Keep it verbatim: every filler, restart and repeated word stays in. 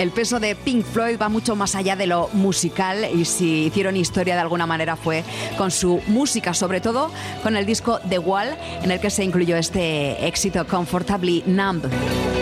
El peso de Pink Floyd va mucho más allá de lo musical y si hicieron historia de alguna manera fue con su música, sobre todo con el disco The Wall, en el que se incluyó este éxito Comfortably Numb.